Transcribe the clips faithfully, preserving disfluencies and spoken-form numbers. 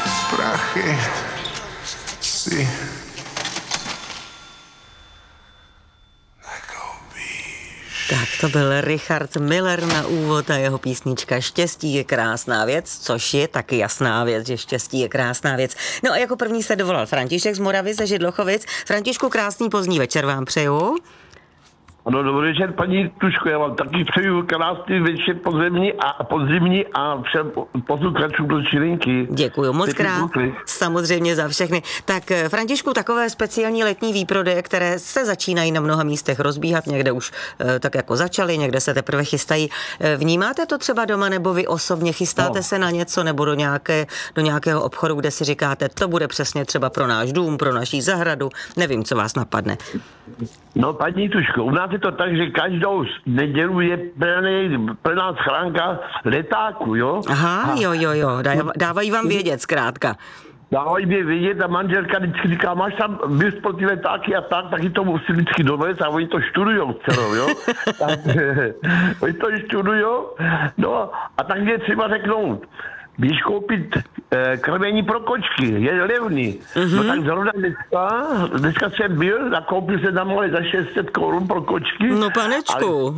Prachy si Tak to byl Richard Miller na úvod a jeho písnička Štěstí je krásná věc, což je taky jasná věc, že štěstí je krásná věc. No a jako první se dovolal František z Moravy ze Židlochovic. Františku, krásný pozdní večer vám přeju. Ano, dobrý večer, paní Tuško, já vám taky přeju krásný večer podzemní a podzimní a všem posluchačům do Čirinky. Děkuju moc krát, samozřejmě za všechny. Tak Františku, takové speciální letní výprodeje, které se začínají na mnoha místech rozbíhat, někde už tak jako začaly, někde se teprve chystají. Vnímáte to třeba doma, nebo vy osobně chystáte no. se na něco, nebo do, nějaké, do nějakého obchodu, kde si říkáte, to bude přesně třeba pro náš dům, pro naší zahradu, nevím, co vás napadne. No, paní Tuško, u nás je to tak, že každou nedělu je plný, plná schránka letáků, jo? Aha, jo, jo, jo, dávají vám vědět zkrátka. Dávají mě vědět a manželka vždycky říká, máš tam bys pro ty letáky a tak, taky to musí vždycky dovést a oni to študujou celou, jo? Tak, oni to študujou, no a tak je třeba řeknout, když koupit eh, krmení pro kočky, je levný. Mm-hmm. No tak zrovna dneska, dneska jsem byl, nakoupil se tam ale za šest set korun pro kočky. No panečku.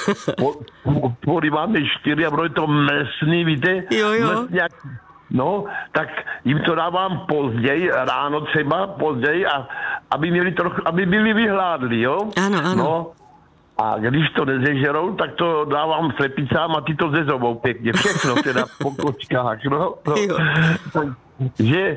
Poli máme čtyři a bylo to mlsný, víte? Jo, jo. Mlsňák. No, tak jim to dávám později, ráno třeba, později, a aby, měli trochu, aby byli vyhládli, jo? Ano, ano. No, a když to nezežerou, tak to dávám slepicám a ty to zezobou pěkně. Všechno teda po kočkách, no. no. Takže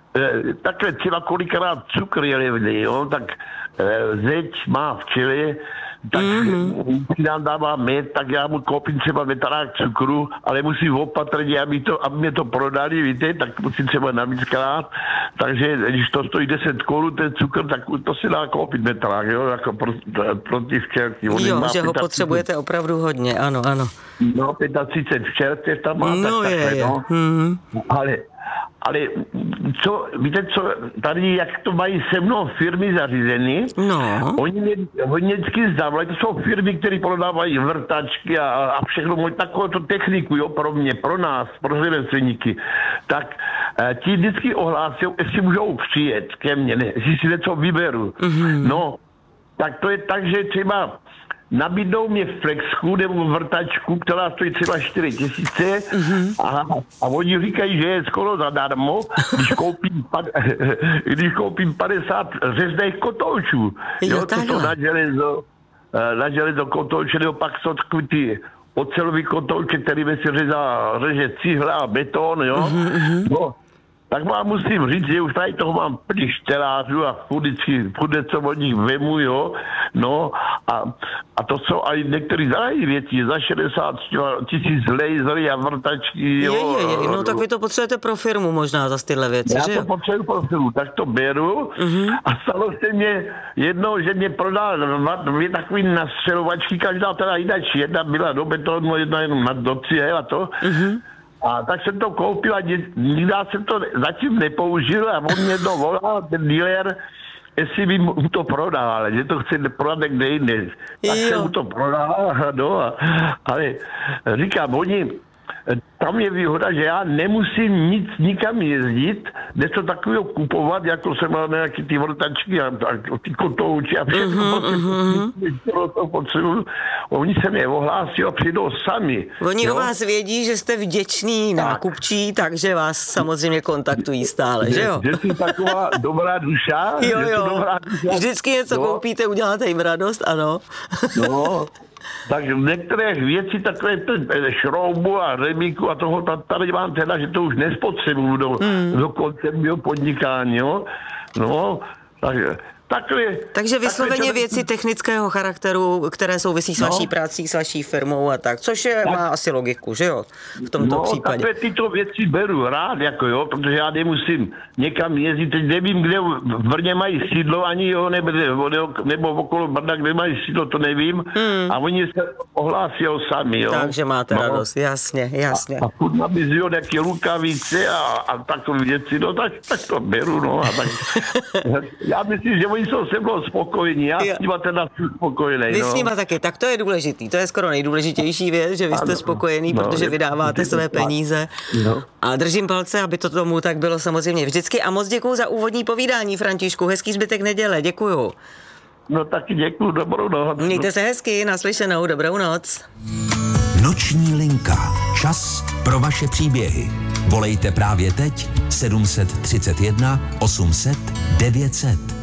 e, takhle třeba kolikrát cukr je levný, jo, tak e, zeď má včely, tak mm-hmm. si nám dává med, tak já mu koupím třeba vetarák cukru, ale musím opatrně, aby, to, aby mě to prodali, víte, tak musím třeba navíckrát, takže když to stojí deset korun, ten cukr, tak to si dá koupit vetarák, jo, jako pro, pro ty včelky. Jo, že ho pětadvacet potřebujete opravdu hodně, ano, ano. No, pětadvacet včelstev tam má, no tak je, takhle, je. no. Mm-hmm. Ale Ale co, víte co, tady jak to mají se mnou firmy zařízeny, no. oni mě oni vždycky zavolají, to jsou firmy, které prodávají vrtačky a, a všechno, takovou to techniku, jo, pro mě, pro nás, pro řemeslníky, tak eh, ti vždycky ohlásí, jestli můžou přijet ke mně, ne, jestli si něco vyberu. Mm-hmm. No, tak to je tak, že třeba nabídnou mě flexku nebo vrtačku, která stojí třeba čtyři tisíce mm-hmm. a, a oni říkají, že je skoro zadarmo, když koupím, když koupím padesát řezných kotoučů. Jo, jo to jsou na železo, na železo kotouče, nebo pak jsou takový ty ocelový kotouče, kterými se řezá, řeže cihla a beton, jo. Mm-hmm. No, tak vám musím říct, že už tady toho mám plný štelářů a vždycky, co od nich vemu, jo. No a, a to jsou i některé zdraví věci, za šedesát tisíc lasery a vrtačky, jo. Je, je, je. No tak vy to potřebujete pro firmu možná za tyhle věci, já že to potřebuji pro firmu, tak to beru uh-huh. a stalo se mě jednou, že mě prodal dvě takové nastřelovačky, každá teda jináč, jedna byla do betonu, jedna jenom na do cihel a to. Uh-huh. A tak jsem to koupil a nikdy jsem to zatím nepoužil a on mě to volal, ten dealer, jestli by mu to prodal, ale že to chce prodat někde jinde. Tak jo. jsem mu to prodal, no, a, ale říkám, oni, tam je výhoda, že já nemusím nic nikam jezdit, něco takového kupovat, jako jsem mal nějaký ty vrtačky a, a ty kotouči a všechno, uh-huh, uh-huh. to potřebuju. Oni se mě ohlásí a přijdou sami. Oni jo? o vás vědí, že jste vděčný tak. nákupčí, takže vás samozřejmě kontaktují stále, že jo? Že jsi taková dobrá duša. Jo, jo. Dobrá duša. Vždycky něco no. koupíte, uděláte jim radost, ano. No. Takže některé věci, takové šroubu a remíku a toho tady mám teda, že to už nespotřebuju do, hmm. do konce mého podnikání, jo. No, takže... Takhle, Takže vysloveně takhle, věci technického charakteru, které souvisí s vaší no. prací, s vaší firmou a tak, což je, tak, má asi logiku, že jo, v tomto no, případě. No, takhle tyto věci beru rád, jako jo, protože já nemusím někam jezdit, teď nevím, kde v Brně mají sídlo, ani jo, nebo, nebo okolo Brna, kde mají sídlo, to nevím, hmm. a oni se ohlásí sami, jo. Takže máte no. radost, jasně, jasně. A, a furt nabízí nějaké rukavice a, a takové věci, no tak, tak to beru, no, a tak, já myslím, že oni oni jsou se mnou spokojení, já jo. s nima teda jsem spokojený. Vy no. s nima taky, tak to je důležitý, to je skoro nejdůležitější věc, že vy jste ano, spokojený, no, protože vydáváte své peníze. No. A držím palce, aby to tomu tak bylo samozřejmě vždycky. A moc děkuju za úvodní povídání, Františku, hezký zbytek neděle, děkuju. No taky děkuju, dobrou noc. Mějte se hezky, naslyšenou, dobrou noc. Noční linka. Čas pro vaše příběhy. Volejte právě teď sedm set třicet jedna osm set devět set.